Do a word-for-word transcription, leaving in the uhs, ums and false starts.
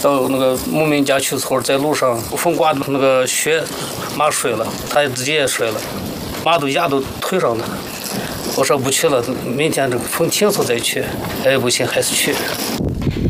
到那个牧民家去的时候，在路上风刮的那个雪马摔了，他自己也摔了，马都压到腿上了。我说不去了，明天这个风停了再去。哎，不行，还是去。